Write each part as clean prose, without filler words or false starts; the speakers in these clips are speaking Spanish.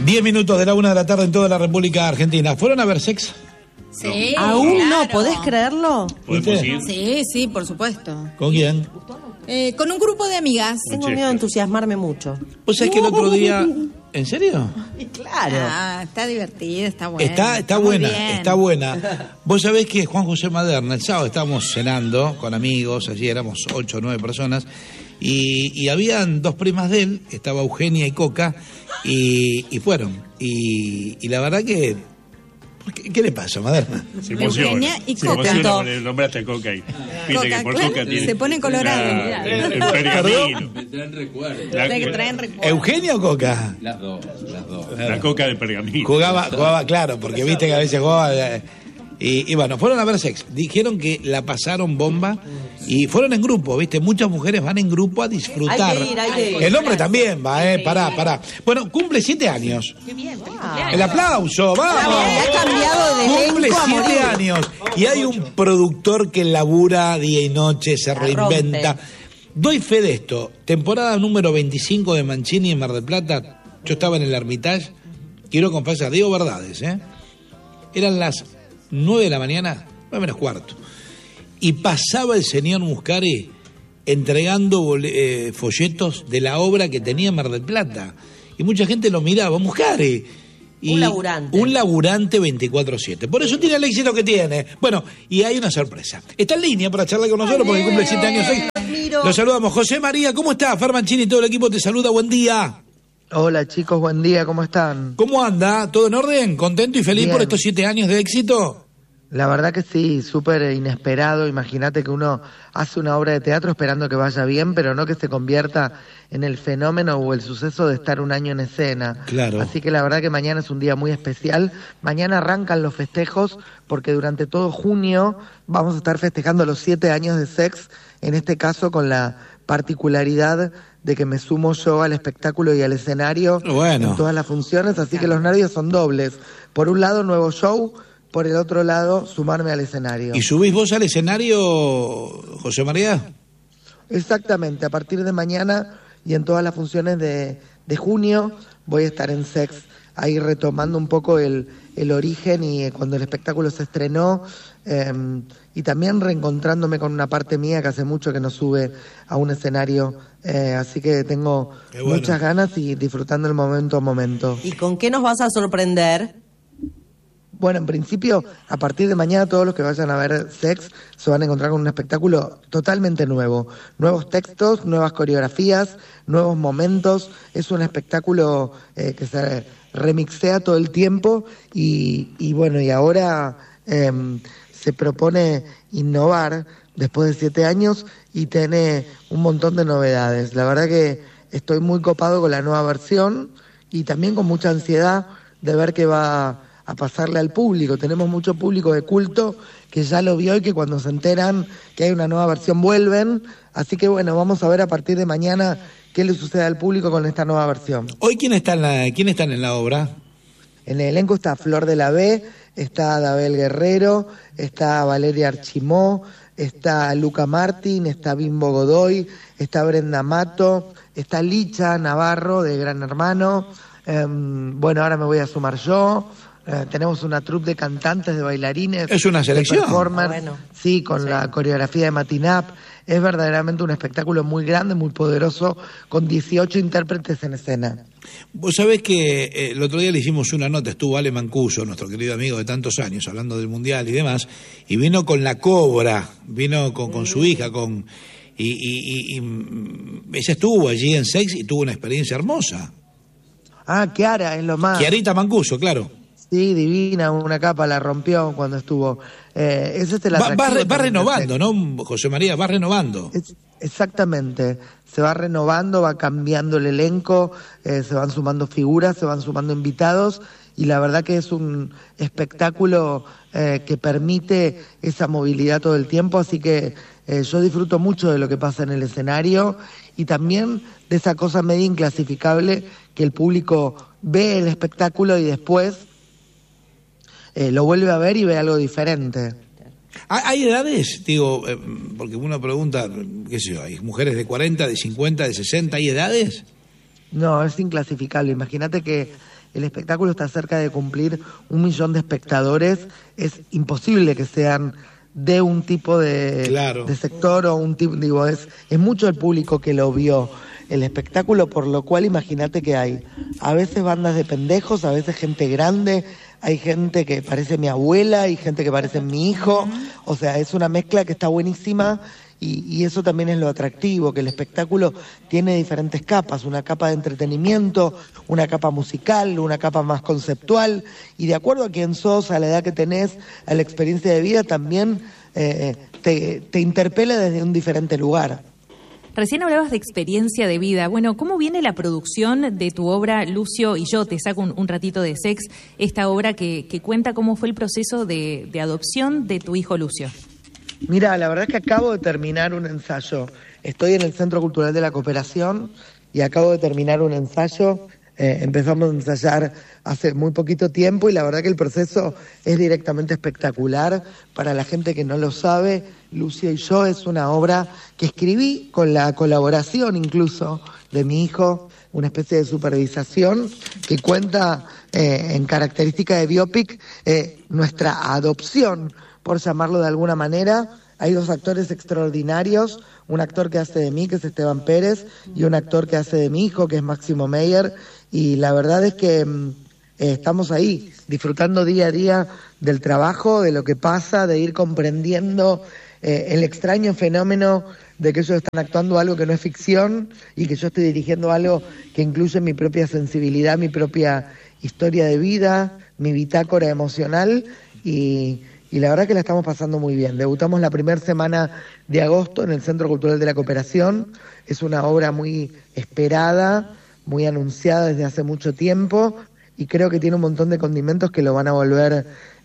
10 minutos de la 1 de la tarde en toda la República Argentina. ¿Fueron a ver Sex? Sí, ¿Aún claro. no? ¿Podés creerlo? ¿Podemos ir? Sí, sí, por supuesto. ¿Con quién? Con un grupo de amigas. Tengo miedo de entusiasmarme mucho. ¿Vos sabés que el otro día... ¿En serio? Claro. Ah, está divertida, está buena. Está muy buena, bien. está buena. Vos sabés que Juan José Maderna, el sábado estábamos cenando con amigos, allí éramos 8 o 9 personas, y habían 2 primas de él, estaba Eugenia y Coca, y fueron. Y la verdad que... ¿Qué le pasa, Maderna? Se emociona. Eugenia y Se Coca. emociona con el nombraste a Coca ahí. Viste Coca, que por claro, Coca tiene... se pone colorado. El pergamino. Me traen recuerdos. Le traen recuerdos. ¿Eugenia o Coca? Las dos. La Coca de pergamino. Jugaba, claro, porque viste que a veces jugaba... Y bueno, fueron a ver Sex. Dijeron que la pasaron bomba y fueron en grupo, ¿viste? Muchas mujeres van en grupo a disfrutar. Hay que ir. El hombre también va, pará. Bueno, cumple 7 años. Qué bien. El aplauso, vamos. Ha cambiado de Cumple elenco a 7 morir. años. Y hay un productor que labura día y noche, se reinventa. rompe. Doy fe de esto. Temporada número 25 de Mancini en Mar del Plata. Yo estaba en el Hermitage. Quiero confesar, digo verdades, ¿eh? Eran las 9 de la mañana, 9 menos cuarto. Y pasaba el señor Muscari entregando folletos de la obra que tenía en Mar del Plata. Y mucha gente lo miraba, Muscari. Y Un laburante. Un laburante 24/7. Por eso tiene el éxito que tiene. Bueno, y hay una sorpresa. Está en línea para charlar con nosotros porque cumple 7 años hoy. Lo saludamos. José María, ¿cómo está? Fer Mancini y todo el equipo te saluda. Buen día. Hola chicos, buen día, ¿cómo están? ¿Cómo anda? ¿Todo en orden? ¿Contento y feliz Bien. por estos 7 años de éxito? La verdad que sí, súper inesperado. Imagínate que uno hace una obra de teatro esperando que vaya bien, pero no que se convierta en el fenómeno o el suceso de estar un año en escena. Claro. Así que la verdad que mañana es un día muy especial. Mañana arrancan los festejos porque durante todo junio vamos a estar festejando los 7 años de Sex, en este caso con la particularidad de que me sumo yo al espectáculo y al escenario Bueno. en todas las funciones, así que los nervios son dobles. Por un lado, nuevo show, por el otro lado, sumarme al escenario. ¿Y subís vos al escenario, José María? Exactamente, a partir de mañana y en todas las funciones de junio voy a estar en Sex, ahí retomando un poco el origen y cuando el espectáculo se estrenó, y también reencontrándome con una parte mía que hace mucho que no sube a un escenario, así que tengo Qué bueno. muchas ganas y disfrutando el momento a momento. ¿Y con qué nos vas a sorprender? Bueno, en principio, a partir de mañana todos los que vayan a ver Sex se van a encontrar con un espectáculo totalmente nuevo. Nuevos textos, nuevas coreografías, nuevos momentos. Es un espectáculo que se remixea todo el tiempo y bueno, y ahora se propone innovar después de 7 años y tiene un montón de novedades. La verdad que estoy muy copado con la nueva versión y también con mucha ansiedad de ver qué va a pasarle al público. Tenemos mucho público de culto que ya lo vio y que cuando se enteran que hay una nueva versión vuelven. Así que bueno, vamos a ver a partir de mañana qué le sucede al público con esta nueva versión. Hoy, ¿quién están en la obra? En el elenco está Flor de la B, está Dabel Guerrero, está Valeria Archimó, está Luca Martín, está Bimbo Godoy, está Brenda Mato, está Licha Navarro de Gran Hermano. Bueno, ahora me voy a sumar yo. Tenemos una troupe de cantantes, de bailarines. Es una selección. De performers, Bueno. sí, con la coreografía de Matinap. Es verdaderamente un espectáculo muy grande, muy poderoso, con 18 intérpretes en escena. Vos sabés que el otro día le hicimos una nota, estuvo Ale Mancuso, nuestro querido amigo de tantos años, hablando del Mundial y demás, y vino con la Cobra, vino con su hija, y ella estuvo allí en Sex y tuvo una experiencia hermosa. Ah, Kiara, es lo más. Kiarita Mancuso, claro. Sí, divina, una capa la rompió cuando estuvo. Ese es el Va atractivo también de renovando, Sex. ¿no, José María? Va renovando. Exactamente, se va renovando, va cambiando el elenco, se van sumando figuras, se van sumando invitados y la verdad que es un espectáculo que permite esa movilidad todo el tiempo, así que yo disfruto mucho de lo que pasa en el escenario y también de esa cosa media inclasificable que el público ve el espectáculo y después lo vuelve a ver y ve algo diferente. ¿Hay edades? Digo, porque uno pregunta, qué sé yo, hay mujeres de 40, de 50, de 60, ¿hay edades? No, es inclasificable. Imagínate que el espectáculo está cerca de cumplir 1 millón de espectadores, es imposible que sean de un tipo de sector o un tipo, digo, es mucho el público que lo vio el espectáculo, por lo cual imagínate que hay a veces bandas de pendejos, a veces gente grande, hay gente que parece mi abuela, hay gente que parece mi hijo, o sea, es una mezcla que está buenísima. Y eso también es lo atractivo, que el espectáculo tiene diferentes capas, una capa de entretenimiento, una capa musical, una capa más conceptual, y de acuerdo a quién sos, a la edad que tenés, a la experiencia de vida, también te interpela desde un diferente lugar. Recién hablabas de experiencia de vida. Bueno, ¿cómo viene la producción de tu obra Lucio y yo? Te saco un ratito de Sex, esta obra que cuenta cómo fue el proceso de adopción de tu hijo Lucio. Mira, la verdad es que acabo de terminar un ensayo. Estoy en el Centro Cultural de la Cooperación y acabo de terminar un ensayo. Empezamos a ensayar hace muy poquito tiempo y la verdad que el proceso es directamente espectacular. Para la gente que no lo sabe, Lucio y yo es una obra que escribí con la colaboración incluso de mi hijo, una especie de supervisación que cuenta en característica de biopic nuestra adopción, por llamarlo de alguna manera. Hay 2 actores extraordinarios, un actor que hace de mí, que es Esteban Pérez, y un actor que hace de mi hijo, que es Máximo Meyer, y la verdad es que estamos ahí, disfrutando día a día del trabajo, de lo que pasa, de ir comprendiendo el extraño fenómeno de que ellos están actuando algo que no es ficción y que yo estoy dirigiendo algo que incluye mi propia sensibilidad, mi propia historia de vida, mi bitácora emocional, y la verdad que la estamos pasando muy bien. Debutamos la primera semana de agosto en el Centro Cultural de la Cooperación. Es una obra muy esperada, muy anunciada desde hace mucho tiempo y creo que tiene un montón de condimentos que lo van a volver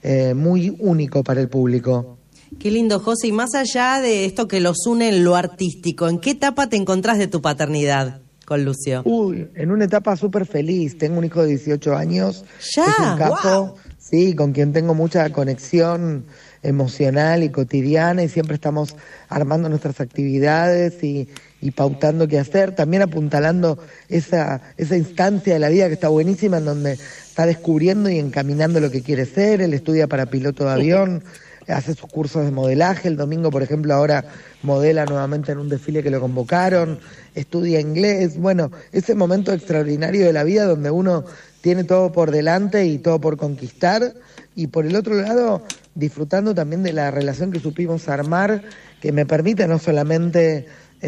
muy único para el público. Qué lindo, José. Y más allá de esto que los une en lo artístico, ¿en qué etapa te encontrás de tu paternidad con Lucio? En una etapa súper feliz. Tengo un hijo de 18 años. ¿Ya? Es un capo. Wow. Sí, con quien tengo mucha conexión emocional y cotidiana y siempre estamos armando nuestras actividades y pautando qué hacer, también apuntalando esa instancia de la vida que está buenísima, en donde está descubriendo y encaminando lo que quiere ser. Él estudia para piloto de avión, hace sus cursos de modelaje, el domingo, por ejemplo, ahora modela nuevamente en un desfile que lo convocaron, estudia inglés. Bueno, ese momento extraordinario de la vida donde uno tiene todo por delante y todo por conquistar, y por el otro lado disfrutando también de la relación que supimos armar, que me permite no solamente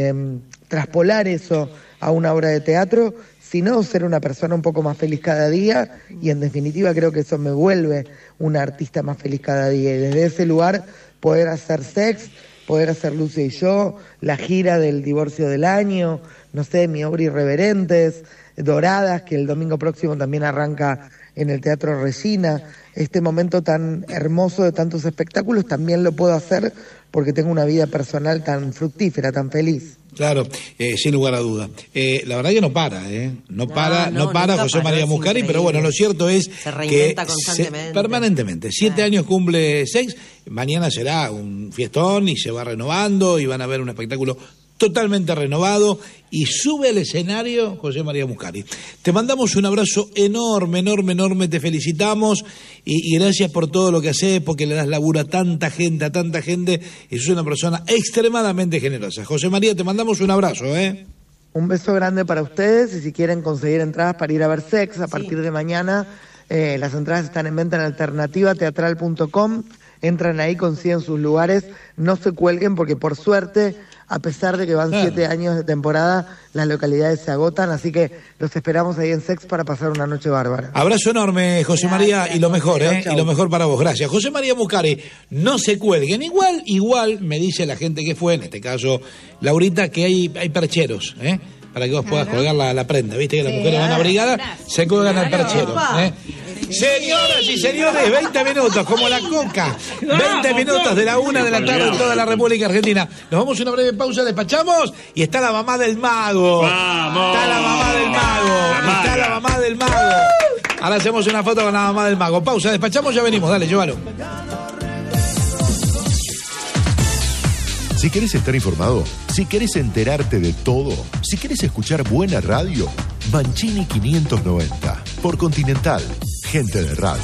traspolar eso a una obra de teatro, sino ser una persona un poco más feliz cada día, y en definitiva creo que eso me vuelve una artista más feliz cada día, y desde ese lugar poder hacer Sex, poder hacer Lucio y yo, la gira del divorcio del año, no sé, mi obra Irreverentes, Doradas, que el domingo próximo también arranca en el Teatro Regina. Este momento tan hermoso de tantos espectáculos también lo puedo hacer porque tengo una vida personal tan fructífera, tan feliz. Claro, sin lugar a duda. La verdad que no para, no para José María Muscari, pero bueno, lo cierto es se reinventa que constantemente. Permanentemente. 7 años cumple Sex, mañana será un fiestón y se va renovando y van a ver un espectáculo totalmente renovado y sube al escenario José María Muscari. Te mandamos un abrazo enorme, te felicitamos y gracias por todo lo que haces, porque le das laburo a tanta gente, y sos una persona extremadamente generosa. José María, te mandamos un abrazo, Un beso grande para ustedes, y si quieren conseguir entradas para ir a ver Sex a partir de mañana, las entradas están en venta en alternativateatral.com. Entran ahí, consiguen sus lugares, no se cuelguen porque por suerte, a pesar de que van 7 años de temporada, las localidades se agotan, así que los esperamos ahí en Sex para pasar una noche bárbara. Abrazo enorme, José María, y lo mejor, y lo mejor para vos. Gracias. José María Muscari, no se cuelguen. Igual me dice la gente que fue, en este caso Laurita, que hay percheros, para que vos puedas colgar la prenda. Viste que las mujeres van abrigadas, se cuelgan al perchero. Señoras y señores, 20 minutos, como la coca. 20 minutos de la 1 de la tarde en toda la República Argentina. Nos vamos a una breve pausa, despachamos, y está la mamá del mago. ¡Vamos! Está la mamá del mago. Está la mamá del mago. Ahora hacemos una foto con la mamá del mago. Pausa, despachamos, ya venimos. Dale, llévalo. Si querés estar informado, si querés enterarte de todo, si querés escuchar buena radio, Mancini 590. por Continental, gente de radio.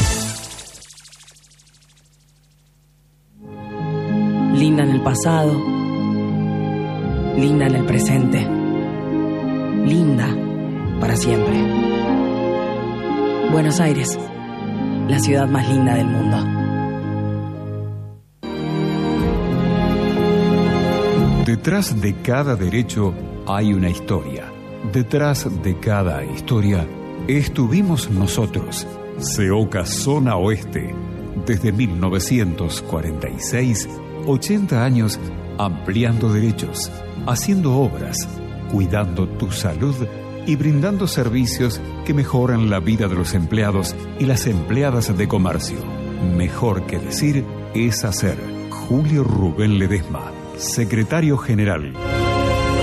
Linda en el pasado, linda en el presente, linda para siempre. Buenos Aires, la ciudad más linda del mundo. Detrás de cada derecho hay una historia. Detrás de cada historia estuvimos nosotros, CEOCA Zona Oeste, desde 1946, 80 años ampliando derechos, haciendo obras, cuidando tu salud y brindando servicios que mejoran la vida de los empleados y las empleadas de comercio. Mejor que decir es hacer. Julio Rubén Ledesma, Secretario General.